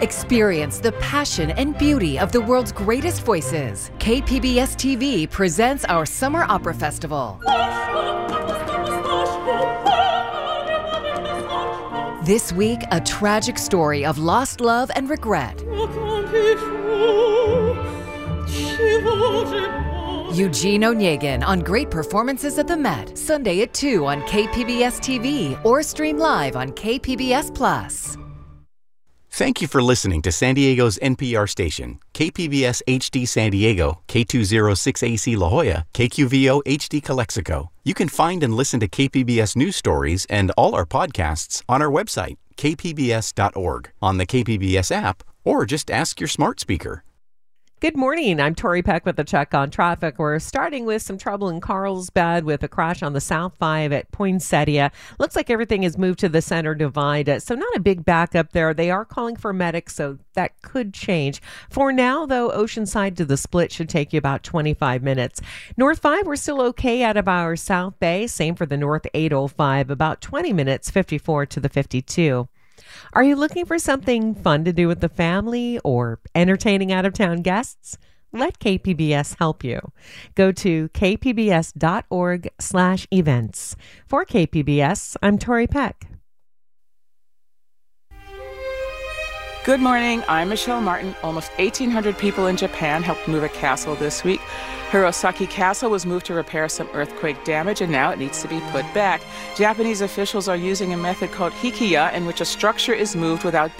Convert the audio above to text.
Experience the passion and beauty of the world's greatest voices. KPBS TV presents our Summer Opera Festival. This week, a tragic story of lost love and regret. Eugene Onegin on great performances at the Met, Sunday at 2 on KPBS TV or stream live on KPBS Plus. Thank you for listening to San Diego's NPR station, KPBS HD San Diego, K206AC La Jolla, KQVO HD Calexico. You can find and listen to KPBS news stories and all our podcasts on our website, kpbs.org, on the KPBS app, or just ask your smart speaker. Good morning. I'm Tori Peck with a check on traffic. We're starting with some trouble in Carlsbad with a crash on the South 5 at Poinsettia. Looks like everything has moved to the center divide, so not a big backup there. They are calling for medics, so that could change. For now, though, Oceanside to the Split should take you about 25 minutes. North 5, we're still okay out of our South Bay. Same for the North 805, about 20 minutes, 54 to the 52. Are you looking for something fun to do with the family or entertaining out-of-town guests? Let KPBS help you. Go to kpbs.org/events. For KPBS, I'm Tori Peck. Good morning. I'm Michelle Martin. Almost 1,800 people in Japan helped move a castle this week. Hirosaki Castle was moved to repair some earthquake damage, and now it needs to be put back. Japanese officials are using a method called hikiya, in which a structure is moved without